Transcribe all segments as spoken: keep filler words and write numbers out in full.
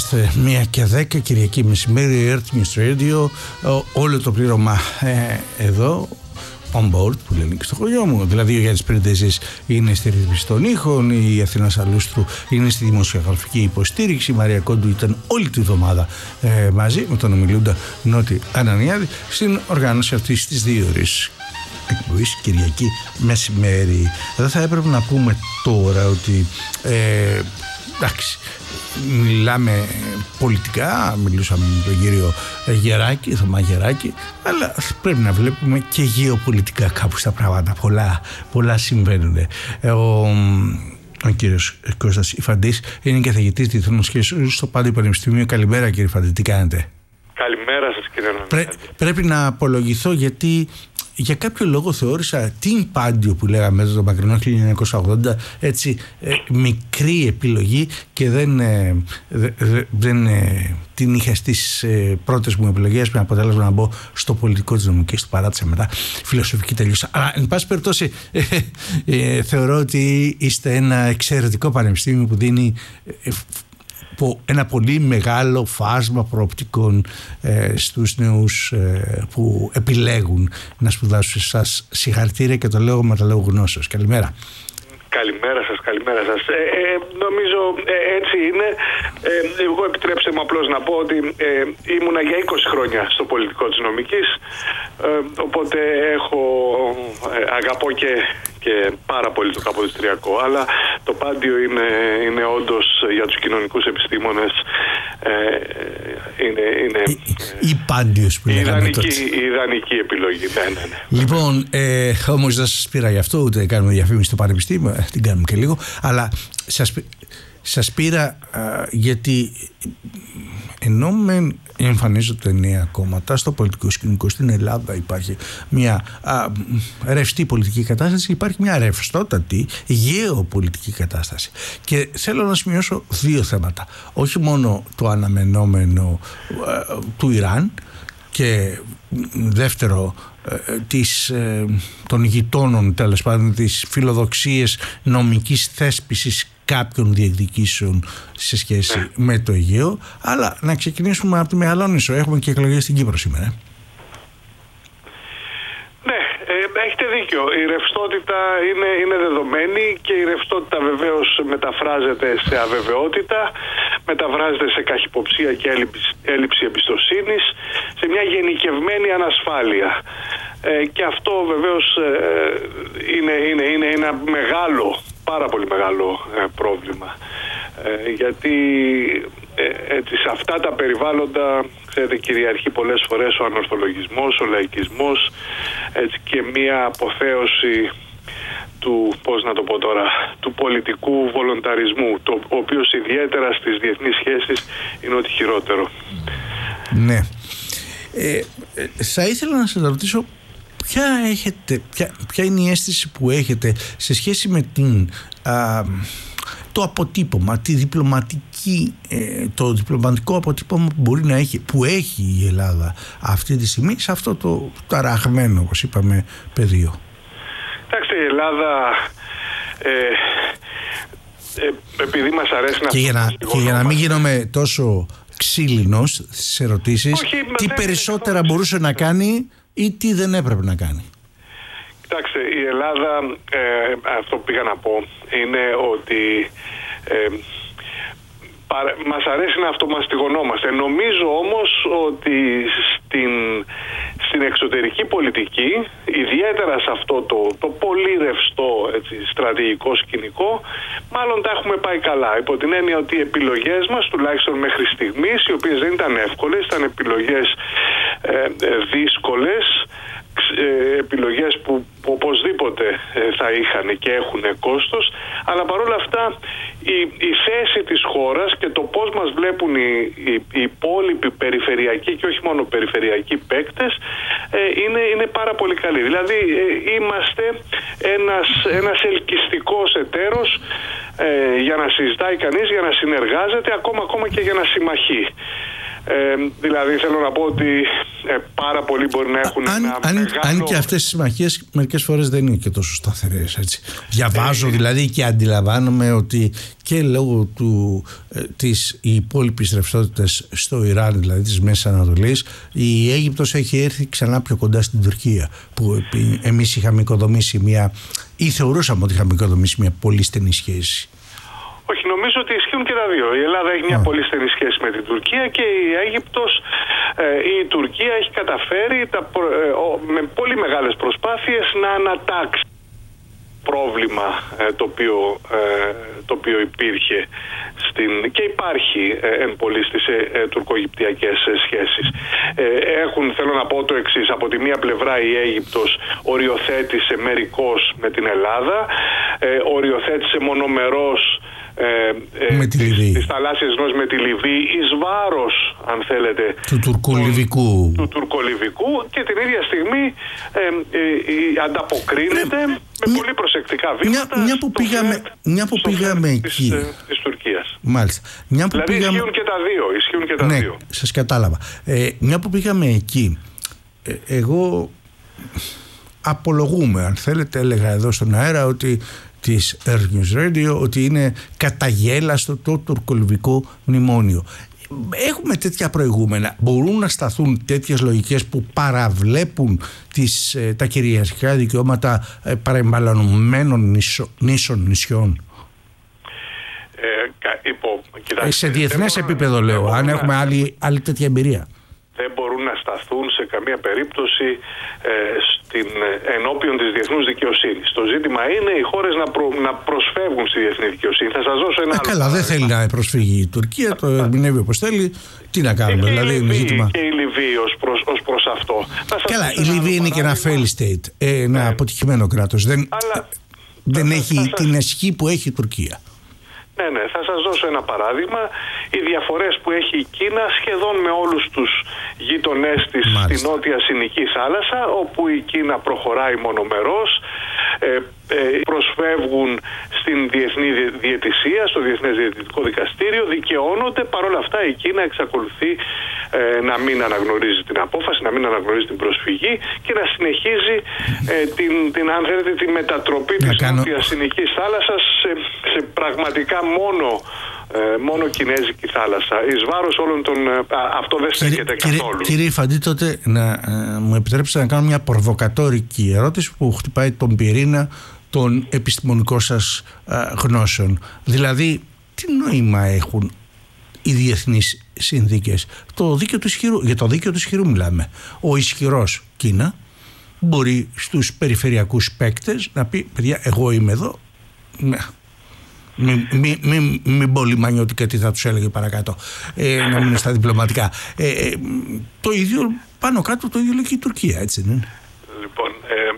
Είμαστε μία και δέκα Κυριακή μεσημέρι, Earth News Radio, όλο το πλήρωμα ε, εδώ, on board που λένε και στο χωριό μου. Δηλαδή ο Γιάννης Περντεζής είναι στη ρύθμιση των ήχων, η Αθηνά Σαλούστρου είναι στη δημοσιογραφική υποστήριξη, η Μαρία Κόντου ήταν όλη τη βδομάδα ε, μαζί με τον ομιλούντα Νότι Ανανιάδη στην οργάνωση αυτής της δύο ώρες εκπομπής Κυριακή μεσημέρι. Δεν θα έπρεπε να πούμε τώρα ότι ε, εντάξει, μιλάμε πολιτικά, μιλούσαμε με τον κύριο Γεράκη, Θωμά Γεράκη, αλλά πρέπει να βλέπουμε και γεωπολιτικά κάπου στα πράγματα. Πολλά, πολλά συμβαίνουν. Ο, ο κύριος Κώστας Ιφαντής είναι καθηγητής διεθνών σχέσεων στο Πάντιο Πανεπιστήμιο. Καλημέρα κύριε Ιφαντή, τι κάνετε? Καλημέρα σας κύριε Πρέ, Πρέπει να απολογηθώ γιατί για κάποιο λόγο θεώρησα την Πάντιο που λέγαμε το μακρινό χίλια εννιακόσια ογδόντα έτσι ε, μικρή επιλογή και δεν, ε, δε, δεν ε, την είχα στις ε, πρώτες μου επιλογές με αποτέλεσμα να μπω στο πολιτικό της νομικής, το παράτησα μετά φιλοσοφική τελείωσα. Αλλά εν πάση περιπτώσει ε, ε, θεωρώ ότι είστε ένα εξαιρετικό πανεπιστήμιο που δίνει ε, ένα πολύ μεγάλο φάσμα προοπτικών ε, στους νέους ε, που επιλέγουν να σπουδάσουν σε εσάς. Συγχαρητήρια και το λέω με το λόγο γνώσεως. Καλημέρα. Καλημέρα σας, καλημέρα σας. Ε, ε, νομίζω ε, έτσι είναι. Ε, εγώ επιτρέψτε μου απλώς να πω ότι ε, ήμουνα για είκοσι χρόνια στο πολιτικό της νομικής, ε, οπότε έχω, ε, αγαπώ και, και πάρα πολύ το καποδιστριακό, αλλά το Πάντιο είναι, είναι όντως για τους κοινωνικούς επιστήμονες ε, είναι, είναι η, η Πάντιος που λέγαμε τότε. Η ιδανική επιλογή. Ναι, ναι, ναι. Λοιπόν, ε, όμως δεν σας πήρα γι' αυτό, ούτε κάνουμε διαφήμιση στο Πανεπιστήμιο, την κάνουμε και λίγο, αλλά σας, σας πήρα α, γιατί ενώ μεν εμφανίζονται νέα κόμματα στο πολιτικό σκηνικό στην Ελλάδα, υπάρχει μια α, ρευστή πολιτική κατάσταση, υπάρχει μια ρευστότατη γεωπολιτική κατάσταση και θέλω να σημειώσω δύο θέματα. Όχι μόνο το αναμενόμενο α, του Ιράν και δεύτερο της, των γειτόνων, τέλος πάντων, τις φιλοδοξίες νομικής θέσπισης κάποιων διεκδικήσεων σε σχέση ναι. με το Αιγαίο. Αλλά να ξεκινήσουμε από τη Μεγαλόνισσο. Έχουμε και εκλογές στην Κύπρο σήμερα. Ναι, ε, έχετε δίκιο. Η ρευστότητα είναι, είναι δεδομένη και η ρευστότητα βεβαίως μεταφράζεται σε αβεβαιότητα, μεταφράζεται σε καχυποψία και έλλειψη, έλλειψη εμπιστοσύνης, σε μια γενικευμένη ανασφάλεια. Ε, και αυτό βεβαίως ε, είναι, είναι, είναι ένα μεγάλο, πάρα πολύ μεγάλο ε, πρόβλημα. Ε, γιατί ε, έτσι, σε αυτά τα περιβάλλοντα, ξέρετε, κυριαρχεί πολλές φορές ο ανορθολογισμός, ο λαϊκισμός, έτσι, και μία αποθέωση του, πώς να το πω τώρα, του πολιτικού βολονταρισμού, το, ο οποίος ιδιαίτερα στις διεθνείς σχέσεις είναι ό,τι χειρότερο. Ναι. Ε, ε, θα ήθελα να σας ρωτήσω ποια, έχετε, ποια, ποια είναι η αίσθηση που έχετε σε σχέση με την... Α, το αποτύπωμα, τη διπλωματική, ε, το διπλωματικό αποτύπωμα που μπορεί να έχει, που έχει η Ελλάδα αυτή τη στιγμή σε αυτό το ταραγμένο, όπως είπαμε, πεδίο. Κοιτάξτε, η Ελλάδα ε, ε, επειδή μας αρέσει να... Και για να, και για να μην γίνομαι τόσο ξύλινος στις ερωτήσεις, όχι, τι περισσότερα είναι... μπορούσε να κάνει ή τι δεν έπρεπε να κάνει? Κοιτάξτε, η Ελλάδα, ε, αυτό που πήγα να πω είναι ότι ε, παρα, μας αρέσει να αυτομαστιγωνόμαστε. Νομίζω όμως ότι στην, στην εξωτερική πολιτική, ιδιαίτερα σε αυτό το, το πολύ ρευστό, έτσι, στρατηγικό σκηνικό, μάλλον τα έχουμε πάει καλά. Υπό την έννοια ότι οι επιλογές μας, τουλάχιστον μέχρι στιγμής, οι οποίες δεν ήταν εύκολες, ήταν επιλογές ε, ε, δύσκολες, επιλογές που οπωσδήποτε θα είχαν και έχουν κόστος, αλλά παρόλα αυτά η, η θέση της χώρας και το πώς μας βλέπουν οι, οι, οι υπόλοιποι περιφερειακοί και όχι μόνο περιφερειακοί παίκτες ε, είναι, είναι πάρα πολύ καλή. Δηλαδή ε, είμαστε ένας, ένας ελκυστικός εταίρος ε, για να συζητάει κανείς, για να συνεργάζεται, ακόμα, ακόμα και για να συμμαχεί. Ε, δηλαδή θέλω να πω ότι ε, πάρα πολλοί μπορεί να έχουν αν, ένα αν, μεγάλο... αν και αυτές οι συμμαχίες μερικές φορές δεν είναι και τόσο σταθερές, έτσι. Διαβάζω ε, δηλαδή και αντιλαμβάνομαι ότι και λόγω του, ε, της υπόλοιπης ρευστότητας στο Ιράν, δηλαδή της Μέσης Ανατολής, η Αίγυπτος έχει έρθει ξανά πιο κοντά στην Τουρκία, που εμείς είχαμε οικοδομήσει μια, ή θεωρούσαμε ότι είχαμε οικοδομήσει μια πολύ στενή σχέση. Όχι, νομίζω ότι ισχύουν και τα δύο. Η Ελλάδα έχει μια oh. πολύ στενή σχέση με την Τουρκία και η Αίγυπτος, ε, η Τουρκία έχει καταφέρει τα, ε, ο, με πολύ μεγάλες προσπάθειες να ανατάξει πρόβλημα ε, το, οποίο, ε, το οποίο υπήρχε στην, και υπάρχει ε, εν πολύ στις ε, ε, τουρκο-αιγυπτιακές ε, σχέσεις. Ε, έχουν, θέλω να πω το εξής, από τη μία πλευρά η Αίγυπτος οριοθέτησε μερικώς με την Ελλάδα, ε, οριοθέτησε μονομερώς Ε, με τη Λιβύη. Τις θαλάσσιες γνώσεις με τη Λιβύη εις βάρος, αν θέλετε, του τουρκολιβικού του τουρκολιβικού και την ίδια στιγμή ε, ε, ε, ανταποκρίνεται ε, με μια, πολύ προσεκτικά βήματα μια, μια που πήγαμε, φρέτ, μια που πήγαμε εκεί της, ε, της Τουρκίας. Μάλιστα. Μια που δηλαδή πήγαμε... ισχύουν και τα δύο, ισχύουν και τα ναι, δύο. Σας κατάλαβα. Ε, μια που πήγαμε εκεί, ε, εγώ απολογούμε, αν θέλετε, έλεγα εδώ στον αέρα ότι της Earth News Radio ότι είναι καταγέλαστο το τουρκολιβικό μνημόνιο. Έχουμε τέτοια προηγούμενα. Μπορούν να σταθούν τέτοιες λογικές που παραβλέπουν τις, τα κυριαρχικά δικαιώματα παρεμβαλλονωμένων νήσων, νησιών? Ε, υπό, κοιτάξτε, σε διεθνές επίπεδο λέω, αν να... έχουμε άλλη, άλλη τέτοια εμπειρία. Δεν μπορούν να σταθούν σε καμία περίπτωση ε, στην, ενώπιον της διεθνούς δικαιοσύνης. Το ζήτημα είναι οι χώρες να, προ, να προσφεύγουν στη διεθνή δικαιοσύνη. Θα σας δώσω ένα Α, άλλο. Καλά, δεν θέλει να προσφύγει η Τουρκία, το ερμηνεύει όπως θέλει. Τι να κάνουμε, και δηλαδή η Λιβύη, είναι ζήτημα. Και η Λιβύη ως προς, ως προς αυτό. Καλά, η Λιβύη είναι και ένα fail state, ένα ναι. αποτυχημένο κράτος. Δεν, Αλλά, δεν θα, έχει θα, θα, την ισχύ που έχει η Τουρκία. Ναι, ναι, θα σας δώσω ένα παράδειγμα. Οι διαφορές που έχει η Κίνα σχεδόν με όλους τους γείτονές της στη νότια Συνική θάλασσα, όπου η Κίνα προχωράει μονομερός, ε, ε, προσφεύγουν στην διεθνή διαιτησία, στο Διεθνές Διαιτητικό Δικαστήριο, δικαιώνονται. Παρόλα αυτά η Κίνα εξακολουθεί ε, να μην αναγνωρίζει την απόφαση, να μην αναγνωρίζει την προσφυγή και να συνεχίζει ε, την, την, αν θέλετε, τη μετατροπή να της κάνω... νότιας Συνικής θάλασσας σε, σε πραγματικά μόνο Ε, μόνο Κινέζικη θάλασσα, εις βάρος όλων των... Α, αυτό δεν στέκεται καθόλου. Κύριε Φαντή, τότε να ε, μου επιτρέψετε να κάνω μια προβοκατόρικη ερώτηση που χτυπάει τον πυρήνα των επιστημονικών σας ε, γνώσεων. Δηλαδή, τι νόημα έχουν οι διεθνείς συνθήκες? Το δίκαιο του ισχυρού, για το δίκαιο του ισχυρού μιλάμε. Ο ισχυρός Κίνα μπορεί στους περιφερειακούς παίκτες να πει, παιδιά, εγώ είμαι εδώ, ναι. Μην μη, μη, μη πολύ μανιώτικα τι θα τους έλεγε παρακάτω, ε, να μείνουν στα διπλωματικά. Ε, ε, το ίδιο πάνω κάτω, το ίδιο λέει και η Τουρκία, έτσι δεν είναι? Λοιπόν, ε,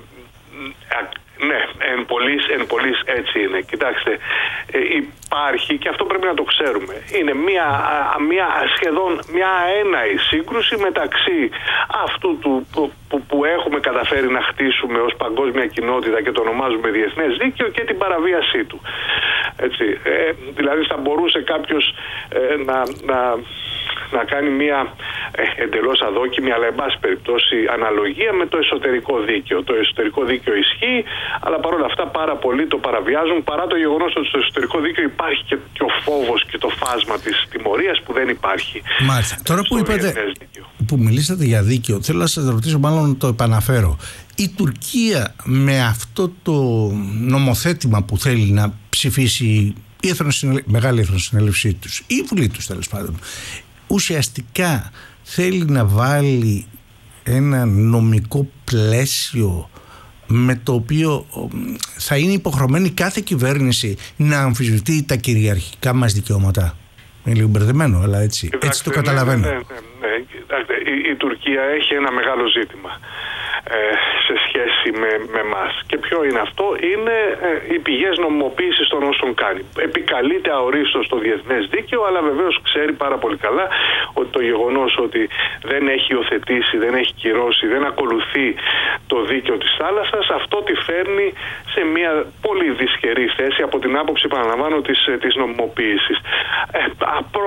ναι, εν πολλής, εν πολλής έτσι είναι. Κοιτάξτε, ε, υπάρχει, και αυτό πρέπει να το ξέρουμε, είναι μια, μια σχεδόν μια αέναη σύγκρουση μεταξύ αυτού του που, που, που έχουμε καταφέρει να χτίσουμε ως παγκόσμια κοινότητα και το ονομάζουμε διεθνές δίκαιο, και την παραβίασή του. Έτσι, ε, δηλαδή θα μπορούσε κάποιος ε, να, να, να κάνει μια ε, εντελώς αδόκιμη, αλλά εν πάση περιπτώσει αναλογία με το εσωτερικό δίκαιο. Το εσωτερικό δίκαιο ισχύει, αλλά παρόλα αυτά πάρα πολλοί το παραβιάζουν, παρά το γεγονός ότι στο εσωτερικό δίκαιο υπάρχει και, και ο φόβος και το φάσμα της τιμωρίας που δεν υπάρχει. Μάλιστα. Τώρα που είπατε, που μιλήσατε για δίκαιο, θέλω να σας ρωτήσω, μάλλον το επαναφέρω. Η Τουρκία με αυτό το νομοθέτημα που θέλει να ψηφίσει η εθνοσυνέλευση, μεγάλη εθνοσυνέλευσή τους, ή η Βουλή τους τέλος πάντων, ουσιαστικά θέλει να βάλει ένα νομικό πλαίσιο με το οποίο θα είναι υποχρεωμένη κάθε κυβέρνηση να αμφισβητεί τα κυριαρχικά μας δικαιώματα. Είναι λίγο μπερδεμένο, αλλά έτσι, Κοιτάξτε, έτσι το καταλαβαίνω. Ναι, ναι, ναι, ναι. Η, η Τουρκία έχει ένα μεγάλο ζήτημα ε, σε σχέση με, με μας. Και ποιο είναι αυτό? Είναι ε, οι πηγές νομιμοποίησης των όσων κάνει. Επικαλείται αορίστως το διεθνές δίκαιο, αλλά βεβαίως ξέρει πάρα πολύ καλά ότι το γεγονός ότι δεν έχει υιοθετήσει, δεν έχει κυρώσει, δεν ακολουθεί το δίκαιο της θάλασσας, αυτό τη φέρνει σε μια πολύ δυσχερή θέση από την άποψη, παραλαμβάνω, της, της νομιμοποίησης. Ε, απρός, ε,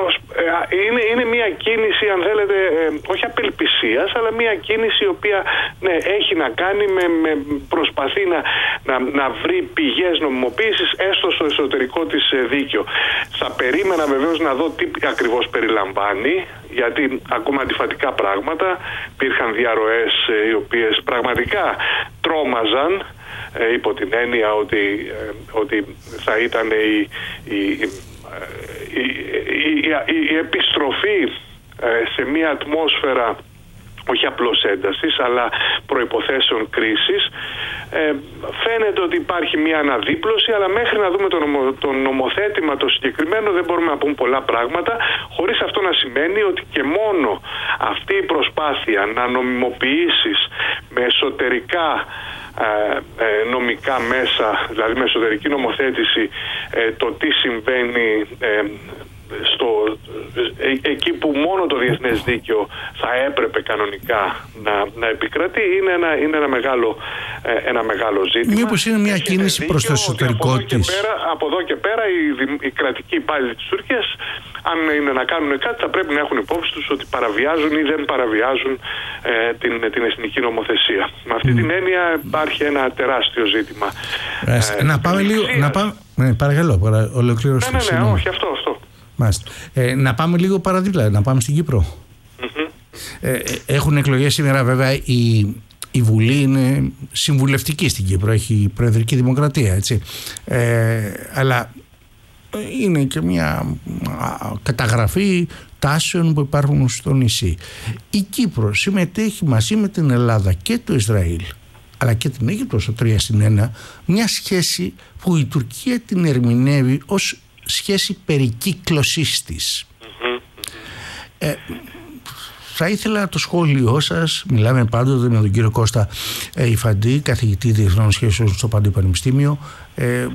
είναι, είναι μια κίνηση, αν θέλετε, όχι απελπισίας, αλλά μια κίνηση η οποία ναι, έχει να κάνει με, με προσπαθεί να, να, να βρει πηγές νομιμοποίησης έστω στο εσωτερικό της δίκαιο. Θα περίμενα βεβαίως να δω τι ακριβώς περιλαμβάνει, γιατί ακόμα αντιφατικά πράγματα, υπήρχαν διαρροές οι οποίες πραγματικά τρόμαζαν, ε, υπό την έννοια ότι, ε, ότι θα ήταν η, η, η, η, η, η επιστροφή ε, σε μια ατμόσφαιρα όχι απλώς έντασης, αλλά προϋποθέσεων κρίσης. Ε, φαίνεται ότι υπάρχει μια αναδίπλωση, αλλά μέχρι να δούμε το, νομο, το νομοθέτημα το συγκεκριμένο δεν μπορούμε να πούμε πολλά πράγματα, χωρίς αυτό να σημαίνει ότι και μόνο αυτή η προσπάθεια να νομιμοποιήσεις με εσωτερικά ε, ε, νομικά μέσα, δηλαδή με εσωτερική νομοθέτηση, ε, το τι συμβαίνει ε, στο, ε, εκεί που μόνο το διεθνές δίκαιο θα έπρεπε κανονικά να, να επικρατεί, είναι ένα, είναι ένα, μεγάλο, ε, ένα μεγάλο ζήτημα. Μήπως είναι μια κίνηση δίκαιο, προς το εσωτερικό της? Πέρα, από εδώ και πέρα οι, οι κρατικοί υπάλληλοι της Τουρκίας, αν είναι να κάνουν κάτι, θα πρέπει να έχουν υπόψη τους ότι παραβιάζουν ή δεν παραβιάζουν ε, την, την εθνική νομοθεσία. Με αυτή mm. την έννοια υπάρχει ένα τεράστιο ζήτημα. Ε, να πάμε λίγο... Να πάμε, ναι, παρακαλώ, παρα, ολοκλήρωση. Ναι, ναι, ναι, όχι, αυτό, αυτό. Ε, να πάμε λίγο παραδίπλα, να πάμε στην Κύπρο. Mm-hmm. Ε, έχουν εκλογές σήμερα, βέβαια. Η, η Βουλή είναι συμβουλευτική στην Κύπρο, έχει προεδρική δημοκρατία, έτσι. Ε, αλλά είναι και μια καταγραφή τάσεων που υπάρχουν στο νησί. Η Κύπρος συμμετέχει μαζί με την Ελλάδα και το Ισραήλ, αλλά και την Αίγυπτο στο τρία συν ένα, μια σχέση που η Τουρκία την ερμηνεύει ως σχέση περικύκλωσής της. Mm-hmm. Ε, θα ήθελα το σχόλιο σας. Μιλάμε πάντοτε με τον κύριο Κώστα ε, Ιφαντή, καθηγητή διεθνών σχέσεων στο Παντού Πανεπιστήμιο, ε,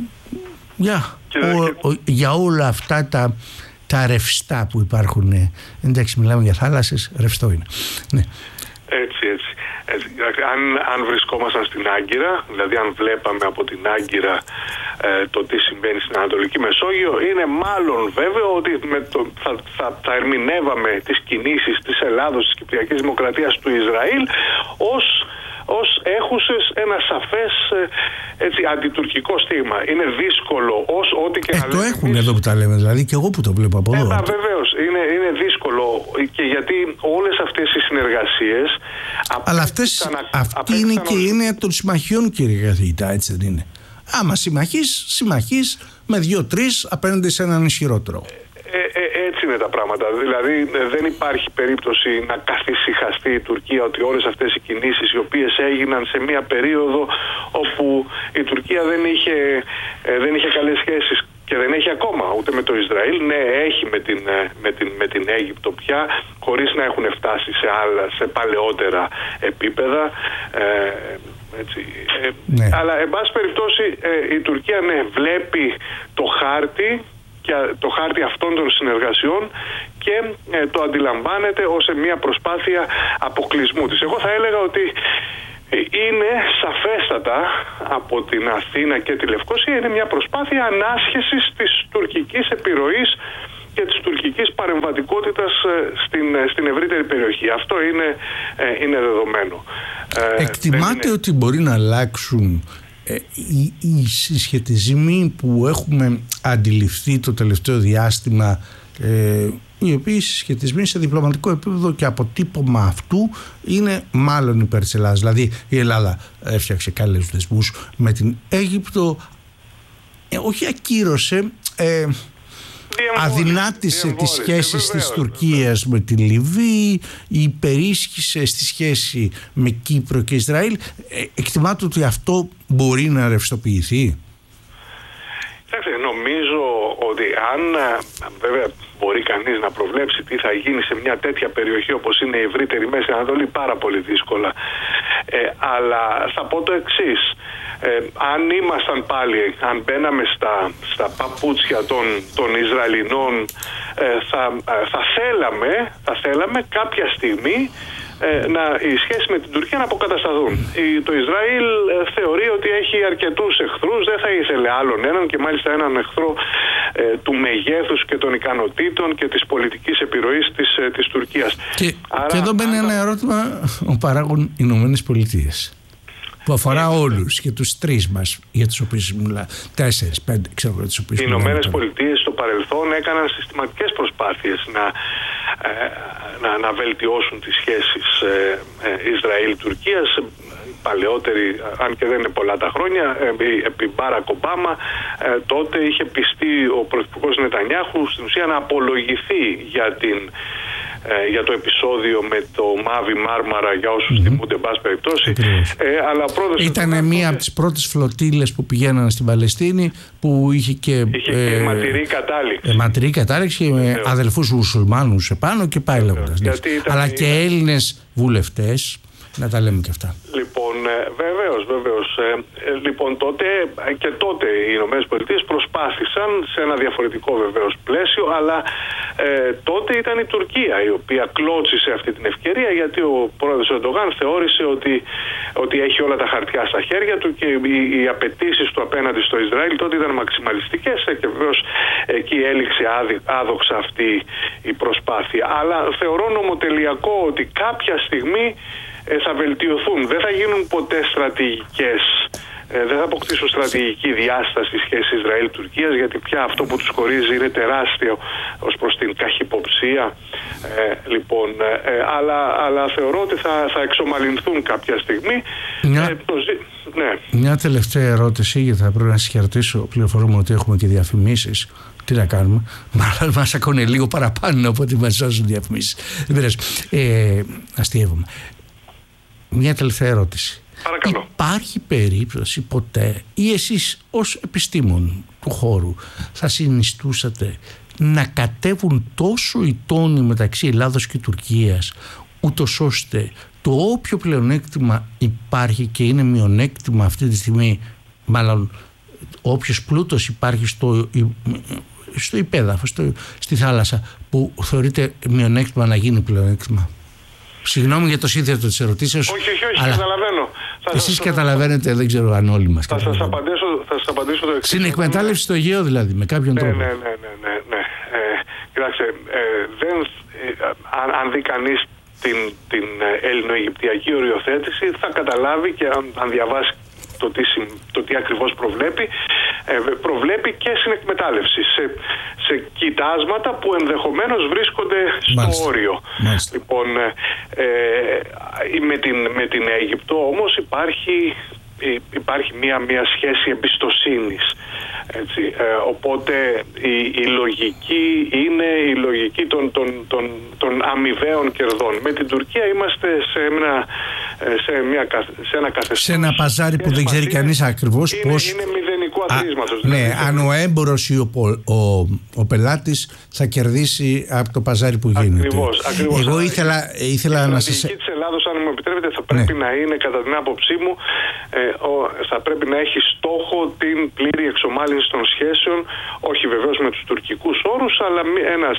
για, ο, ο, για όλα αυτά τα, τα ρευστά που υπάρχουν. Ε, εντάξει, μιλάμε για θάλασσες, ρευστό είναι. Ναι. Έτσι, έτσι. έτσι. Αν, αν βρισκόμασταν στην Άγκυρα, δηλαδή αν βλέπαμε από την Άγκυρα ε, το τι συμβαίνει στην Ανατολική Μεσόγειο, είναι μάλλον βέβαιο ότι με το, θα, θα, θα ερμηνεύαμε τις κινήσεις της Ελλάδος, της Κυπριακής Δημοκρατίας, του Ισραήλ ως, ως έχουσες ένα σαφές έτσι, αντιτουρκικό στίγμα. Είναι δύσκολο ως ό,τι και ε, να το λέμε. Έχουν εμείς... εδώ που τα λέμε, δηλαδή και εγώ που το βλέπω από εδώ. Ε, βεβαίως, είναι, είναι δύσκολο και γιατί όλες αυτές οι συνεργασίες... Αλλά αυτές, ξανα... αυτή είναι και η έννοια των συμμαχιών, κύριε καθηγητά, έτσι δεν είναι? Άμα συμμαχείς, συμμαχείς με δύο-τρεις απέναντι σε έναν ισχυρότερο. Ε, ε, έτσι είναι τα πράγματα. Δηλαδή δεν υπάρχει περίπτωση να καθησυχαστεί η Τουρκία ότι όλες αυτές οι κινήσεις οι οποίες έγιναν σε μια περίοδο όπου η Τουρκία δεν είχε, ε, δεν είχε καλές σχέσεις και δεν έχει ακόμα ούτε με το Ισραήλ. Ναι, έχει με την, με την, με την Αίγυπτο πια, χωρίς να έχουν φτάσει σε, άλλα, σε παλαιότερα επίπεδα. Ε, Έτσι. Ε, ναι. Αλλά εν πάση περιπτώσει ε, η Τουρκία ναι, βλέπει το χάρτη και το χάρτη αυτών των συνεργασιών και ε, το αντιλαμβάνεται ως μια προσπάθεια αποκλεισμού της. Εγώ θα έλεγα ότι είναι σαφέστατα από την Αθήνα και τη Λευκοσία, είναι μια προσπάθεια ανάσχεσης της τουρκικής επιρροής και της τουρκικής παρεμβατικότητας στην, στην ευρύτερη περιοχή. Αυτό είναι, είναι δεδομένο. Εκτιμάτε είναι... ότι μπορεί να αλλάξουν ε, οι, οι συσχετισμοί που έχουμε αντιληφθεί το τελευταίο διάστημα, ε, οι οποίοι συσχετισμοί σε διπλωματικό επίπεδο και αποτύπωμα αυτού είναι μάλλον υπέρ της Ελλάδας? Δηλαδή η Ελλάδα έφτιαξε καλούς δεσμούς με την Αίγυπτο, ε, όχι ακύρωσε, ε, αδυνάτησε τις σχέσεις της Τουρκίας με τη Λιβύη, υπερίσχυσε στη σχέση με Κύπρο και Ισραήλ. Ε, εκτιμάτε ότι αυτό μπορεί να ρευστοποιηθεί? Νομίζω ότι αν βέβαια μπορεί κανείς να προβλέψει τι θα γίνει σε μια τέτοια περιοχή όπως είναι η ευρύτερη Μέση Ανατολή, πάρα πολύ δύσκολα. Ε, αλλά θα πω το εξής. Ε, αν ήμασταν πάλι, αν μπαίναμε στα, στα παπούτσια των, των Ισραηλινών, ε, θα, θα, θέλαμε, θα θέλαμε κάποια στιγμή ε, να, οι σχέσεις με την Τουρκία να αποκατασταθούν. Η, το Ισραήλ ε, θεωρεί ότι έχει αρκετούς εχθρούς, δεν θα ήθελε άλλον έναν και μάλιστα έναν εχθρό του μεγέθους και των ικανοτήτων και της πολιτικής επιρροής της, της Τουρκίας. Και, Άρα, και εδώ μπαίνει ένα ερώτημα, ο παράγων Ηνωμένες Πολιτείες, που αφορά yeah. όλους και τους τρεις μας, για τους οποίους μιλά, τέσσερις, πέντε, ξέρω για τους οποίους οι Ηνωμένες Πολιτείες στο παρελθόν έκαναν συστηματικές προσπάθειες να, ε, να, να βελτιώσουν τις σχέσεις ε, ε, Ισραήλ-Τουρκίας. Παλαιότερη, αν και δεν είναι πολλά τα χρόνια, ε, επί Μπάρακ Ομπάμα, ε, τότε είχε πιστεί ο πρωθυπουργός Νετανιάχου στην ουσία να απολογηθεί για την Ε, για το επεισόδιο με το Μάβι Μάρμαρα, για όσους mm-hmm. θυμούνται, εν πάση περιπτώσει. Ε, αλλά ήταν μία από τις πρώτες φλωτίλες που πηγαίνανε στην Παλαιστίνη, που είχε και, είχε ε, και ματηρή κατάληξη. Ε, ματηρή κατάληξη και με αδελφούς μουσουλμάνους επάνω και πάει λέγοντας. Αλλά και ήταν... Έλληνες βουλευτές, να τα λέμε και αυτά. Λοιπόν, βεβαίως, βεβαίως. Ε, λοιπόν, τότε και τότε οι Ηνωμένες Πολιτείες προσπάθησαν σε ένα διαφορετικό βεβαίως πλαίσιο, αλλά ε, τότε ήταν η Τουρκία η οποία κλώτσισε αυτή την ευκαιρία, γιατί ο πρόεδρος Ερντογάν θεώρησε ότι, ότι έχει όλα τα χαρτιά στα χέρια του και οι, οι απαιτήσεις του απέναντι στο Ισραήλ τότε ήταν μαξιμαλιστικές και βεβαίως εκεί έληξε άδοξα αυτή η προσπάθεια. Αλλά θεωρώ νομοτελειακό ότι κάποια στιγμή θα βελτιωθούν. Δεν θα γίνουν ποτέ στρατηγικές, δεν θα αποκτήσουν στρατηγική διάσταση σχέση Ισραήλ-Τουρκίας, γιατί πια αυτό που τους χωρίζει είναι τεράστιο ως προς την καχυποψία. Ε, λοιπόν, ε, αλλά, αλλά θεωρώ ότι θα, θα εξομαλυνθούν κάποια στιγμή. Μια, ε, το, ναι. μια τελευταία ερώτηση, γιατί θα πρέπει να σας χαιρετήσω. Πληροφορούμε ότι έχουμε και διαφημίσεις. Τι να κάνουμε, μάλλον μας ακούνε λίγο παραπάνω από ότι μας σώσουν διαφημίσεις. Δεν πειράζει. Ε, αστείευομαι. Μια τελευταία ερώτηση. Παρακαλώ. Υπάρχει περίπτωση ποτέ, ή εσείς ως επιστήμον του χώρου θα συνιστούσατε να κατέβουν τόσο οι τόνοι μεταξύ Ελλάδος και Τουρκίας, ούτως ώστε το όποιο πλεονέκτημα υπάρχει και είναι μειονέκτημα αυτή τη στιγμή, μάλλον όποιος πλούτος υπάρχει στο, στο υπέδαφο, στο, στη θάλασσα, που θεωρείται μειονέκτημα να γίνει πλεονέκτημα? Συγγνώμη για το σύνθετο της ερωτήσεως. Όχι, όχι, όχι, καταλαβαίνω. Εσείς θα, καταλαβαίνετε, θα, δεν ξέρω αν όλοι μας. Θα σας απαντήσω, θα σας απαντήσω το εξής. Συνεκμετάλλευση στο Αιγαίο δηλαδή, με κάποιον ναι, τρόπο. Ναι, ναι, ναι, ναι, ναι. Ε, κοιτάξτε, ε, δεν, ε, αν, αν δει κανείς την, την Έλληνο-Αιγυπτιακή οριοθέτηση, θα καταλάβει και αν, αν διαβάσει το τι, το τι ακριβώς προβλέπει, ε, προβλέπει και συνεκμετάλλευση σε, σε κοιτάσματα που ενδεχομένως βρίσκονται στο Μάλιστα. όριο. Μάλιστα. Λοιπόν, ε, με, την, με την Αίγυπτο όμως υπάρχει, υπάρχει μια, μια σχέση εμπιστοσύνης. Έτσι, ε, οπότε η, η λογική είναι η λογική των, των, των, των αμοιβαίων κερδών. Με την Τουρκία είμαστε σε ένα, σε μια, σε ένα καθεστώς. Σε ένα παζάρι που δεν ξέρει κανείς ακριβώς είναι, πώς... Είναι μηδενικού αθροίσματος. Ναι, δηλαδή, αν ο έμπορος ή ο, ο, ο πελάτης θα κερδίσει από το παζάρι που γίνεται. Ακριβώς, ακριβώς. Εγώ ήθελα, ήθελα να σας... Η στρατηγική της Ελλάδος, αν μου επιτρέπετε, θα πρέπει ναι. να είναι, κατά την άποψή μου, ε, ο, θα πρέπει να έχει στόχο την πλήρη εξομάλυνση των σχέσεων, όχι βεβαίως με τους τουρκικούς όρους, αλλά ένας,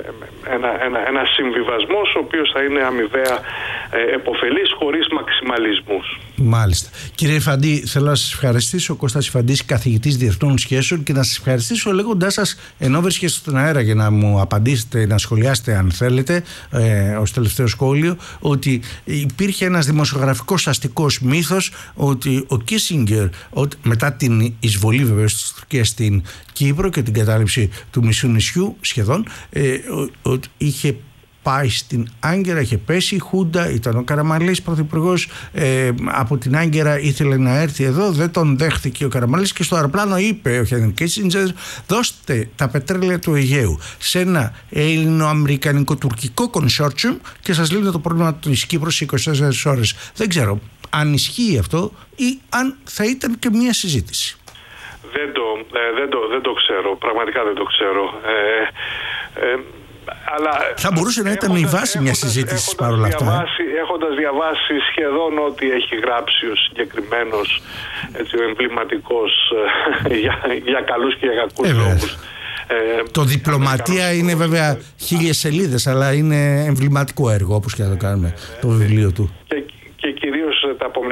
ένα, ένα, ένας συμβιβασμός ο οποίος θα είναι αμοιβαία ε, επωφελής, χωρίς μαξιμαλισμούς. Μάλιστα. Κύριε Ιφαντή, θέλω να σας ευχαριστήσω. Ο Κώστας Ιφαντής, καθηγητής διεθνών σχέσεων, και να σας ευχαριστήσω λέγοντάς σας, ενώ βρίσκεστε στον αέρα, για να μου απαντήσετε, να σχολιάσετε αν θέλετε, ε, ως τελευταίο σχόλιο, ότι υπήρχε ένας δημοσιογραφικός αστικός μύθος ότι ο Κίσινγκερ, μετά την εισβολή βεβαίως της Τουρκίας στην Κύπρο και την κατάληψη του μισού νησιού σχεδόν, ε, ότι είχε πάει στην Άγκυρα, είχε πέσει η Χούντα, ήταν ο Καραμανλής πρωθυπουργός, ε, από την Άγκυρα ήθελε να έρθει εδώ, δεν τον δέχτηκε ο Καραμανλής και στο αεροπλάνο είπε ο Χένρι Κίσινγκερ, δώστε τα πετρέλαια του Αιγαίου σε ένα ελληνοαμερικανικό-τουρκικό consortium και σας λύνει το πρόβλημα της Κύπρου σε είκοσι τέσσερις ώρες. Δεν ξέρω αν ισχύει αυτό ή αν θα ήταν και μια συζήτηση. Δεν το, ε, δεν το, δεν το ξέρω, πραγματικά δεν το ξέρω. Ε, ε, αλλά θα μπορούσε να ήταν η βάση μια συζήτηση παρόλα αυτά. Διαβάσει, έχοντας διαβάσει σχεδόν ό,τι έχει γράψει ο συγκεκριμένος, έτσι, ο εμβληματικός ε, για, για καλούς και για κακούς ε, λόγους. Ε, το διπλωματία είναι βέβαια χίλιες σελίδες, αλλά είναι εμβληματικό έργο, όπως και να το κάνουμε, το βιβλίο του. Και, και κυρίως τα απομνημονεύματα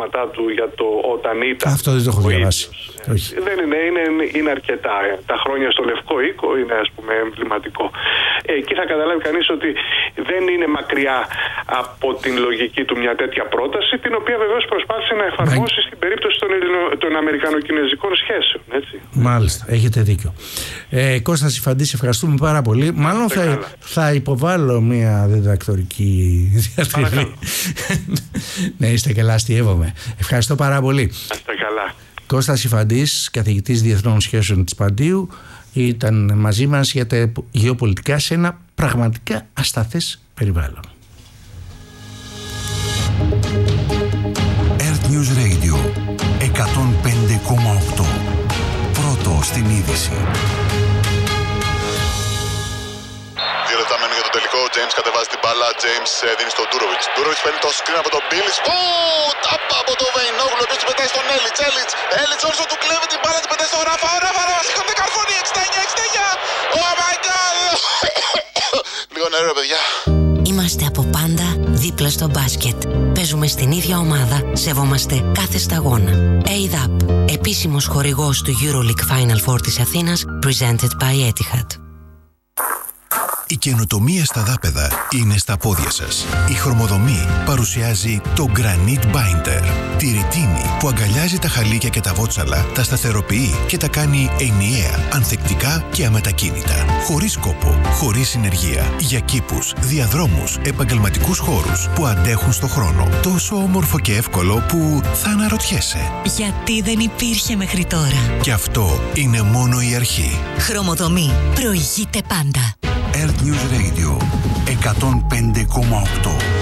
μηνύματά του για το όταν ήταν. Αυτό δεν το έχω διαβάσει. Όχι. Δεν είναι, είναι, είναι αρκετά. Τα χρόνια στο Λευκό Οίκο είναι, ας πούμε, εμβληματικό. Εκεί θα καταλάβει κανείς ότι δεν είναι μακριά από την λογική του μια τέτοια πρόταση, την οποία βεβαίως προσπάθησε να εφαρμόσει Μα... στην περίπτωση των, Ελληνο... των αμερικανοκινεζικών σχέσεων. Έτσι. Μάλιστα, έχετε δίκιο. Ε, Κώστα Συφαντή, ευχαριστούμε πάρα πολύ. Μάλλον θα, θα υποβάλω μια διδακτορική διατριβή. Ναι, είστε καλά, αστειεύομαι. Ευχαριστώ πάρα πολύ. Είστε καλά. Κώστας Συφαντής, καθηγητής Διεθνών Σχέσεων της Παντίου, ήταν μαζί μας για τα γεωπολιτικά σε ένα πραγματικά ασταθές περιβάλλον. Earth News Radio εκατόν πέντε κόμμα οκτώ. Πρώτο στην είδηση. Δύο λεπτά μένουν για το τελικό. Ο James κατεβάζει την μπάλα. James δίνει στον Ντούροβιτς. Ντούροβιτς παίρνει το screen από τον Μπίλις. Τάπα από τον Βεϊνόγλου. Ο οποίος την πετάει στον Έλιτς. Έλιτς. Έλιτς όρσο του κλέβει την μπάλα. Την πετάει στον Ράφα. Ο Ράφα. Ράφα. Σηκώνεται καρφώνει. εξήντα εννιά εξήντα εννιά. Oh my god. Λίγο νερό, παιδιά. Είμαστε από πάντα δίπλα στο μπάσκετ. Παίζουμε στην ίδια ομάδα. Σεβόμαστε κάθε σταγόνα. έι ντι έι πι. Επίσημος χορηγός του EuroLeague Final Four της Αθήνας. Presented by Etihad. Η καινοτομία στα δάπεδα είναι στα πόδια σας. Η Χρωμοδομή παρουσιάζει το Granite Binder. Τη ρητίνη που αγκαλιάζει τα χαλίκια και τα βότσαλα, τα σταθεροποιεί και τα κάνει ενιαία, ανθεκτικά και αμετακίνητα. Χωρίς κόπο, χωρίς συνεργεία. Για κήπους, διαδρόμους, επαγγελματικούς χώρους που αντέχουν στο χρόνο. Τόσο όμορφο και εύκολο που θα αναρωτιέσαι. Γιατί δεν υπήρχε μέχρι τώρα. Και αυτό είναι μόνο η αρχή. Χρωμοδομή. Προηγείται πάντα. Earth News Radio εκατόν πέντε κόμμα οκτώ.